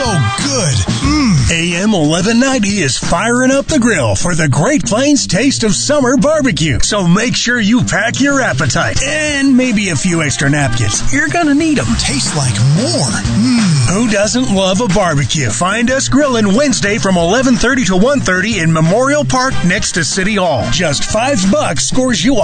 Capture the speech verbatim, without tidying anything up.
so good. Mmm. A M eleven ninety is firing up the grill for the Great Plains taste of summer barbecue. So make sure you pack your appetite and maybe a few extra napkins. You're gonna need them. Tastes like more. Mmm. Who doesn't love a barbecue? Find us grilling Wednesday from eleven thirty to one thirty in Memorial Park next to City Hall. Just five bucks scores you